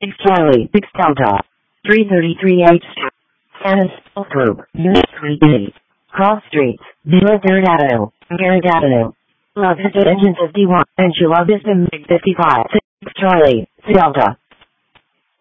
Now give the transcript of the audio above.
6 Charlie, 6 Delta, 333H, Sanus, Group, Unit 3B, Cross Streets, Villa Garrett Avenue, Love Vista Engine 51, Angela Vista MiG 55, 6 Charlie, 6 Delta.